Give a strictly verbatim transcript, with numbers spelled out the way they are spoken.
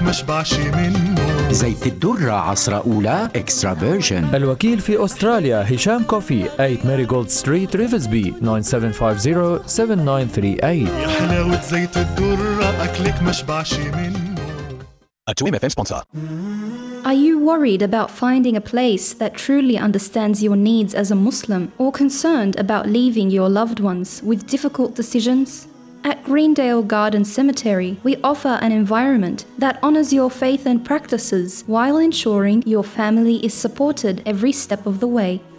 مشبعش منه. زيت الدرة عصرة أولى إكسترا فيرجن. الوكيل في أستراليا هشام كوفي ثمانية ماريغولد ستريت ريفزبي تسعة سبعة خمسة صفر سبعة تسعة ثلاثة ثمانية. يا حلاوة زيت الدرة أكلك مشبعش منه. A two M F M sponsor. Are you worried about finding a place that truly understands your needs as a Muslim, or concerned about leaving your loved ones with difficult decisions? At Greendale Garden Cemetery, we offer an environment that honors your faith and practices while ensuring your family is supported every step of the way.